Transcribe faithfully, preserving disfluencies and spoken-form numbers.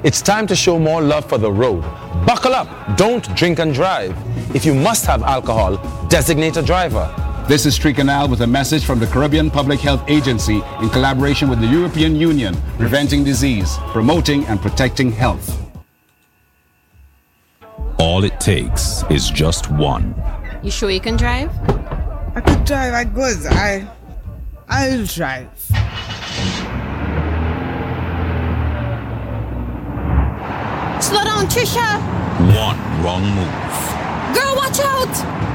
It's time to show more love for the road. Buckle up, don't drink and drive. If you must have alcohol, designate a driver. This is Tricanal with a message from the Caribbean Public Health Agency in collaboration with the European Union, preventing disease, promoting and protecting health. All it takes is just one. You sure you can drive? I could drive, I good. I, I'll drive. Slow down, Trisha. One wrong move. Girl, watch out.